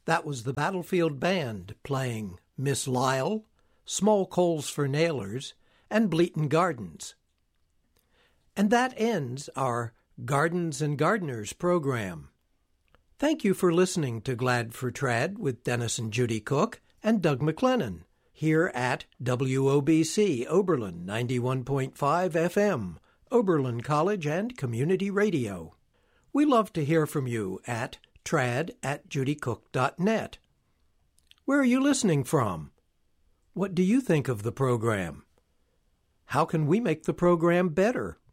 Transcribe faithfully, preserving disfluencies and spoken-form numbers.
That was the Battlefield Band playing Miss Lyle, Small Coals for Nailers, and Bleaton Gardens. And that ends our Gardens and Gardeners program. Thank you for listening to Glad for Trad with Dennis and Judy Cook and Doug McLennan here at W O B C Oberlin ninety-one point five F M, Oberlin College and Community Radio. We love to hear from you at trad at judycook dot net. Where are you listening from? What do you think of the program? How can we make the program better?